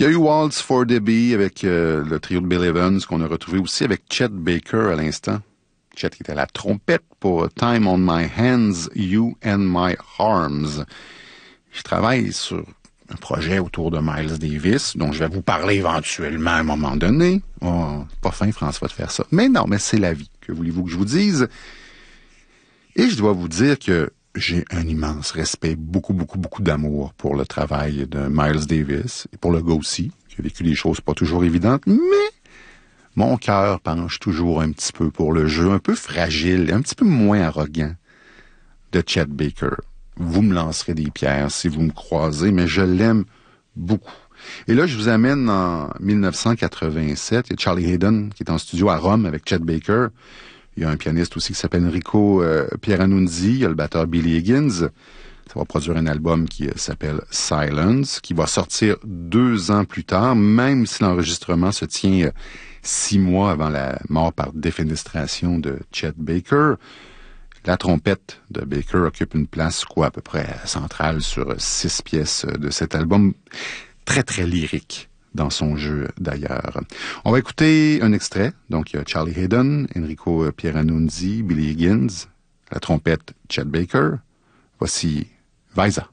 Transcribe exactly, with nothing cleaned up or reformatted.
Il y a eu Waltz for Debbie avec euh, le trio de Bill Evans qu'on a retrouvé aussi avec Chet Baker à l'instant. Chet qui était à la trompette pour Time on My Hands, You and My Arms. Je travaille sur un projet autour de Miles Davis, dont je vais vous parler éventuellement à un moment donné. Oh, pas fin, François, de faire ça. Mais non, mais c'est la vie. Que voulez-vous que je vous dise? Et je dois vous dire que j'ai un immense respect, beaucoup, beaucoup, beaucoup d'amour pour le travail de Miles Davis, et pour le gars aussi, qui a vécu des choses pas toujours évidentes, mais mon cœur penche toujours un petit peu pour le jeu, un peu fragile, un petit peu moins arrogant de Chet Baker. Vous me lancerez des pierres si vous me croisez, mais je l'aime beaucoup. Et là, je vous amène en dix-neuf cent quatre-vingt-sept. Il y a Charlie Hayden qui est en studio à Rome avec Chet Baker. Il y a un pianiste aussi qui s'appelle Enrico euh, Pieranunzi. Il y a le batteur Billy Higgins. Ça va produire un album qui euh, s'appelle Silence, qui va sortir deux ans plus tard, même si l'enregistrement se tient euh, six mois avant la mort par défenestration de Chet Baker. La trompette de Baker occupe une place, quoi, à peu près centrale sur six pièces de cet album. Très, très lyrique dans son jeu, d'ailleurs. On va écouter un extrait. Donc, il y a Charlie Hayden, Enrico Pieranunzi, Billy Higgins, la trompette Chet Baker. Voici Vaisa.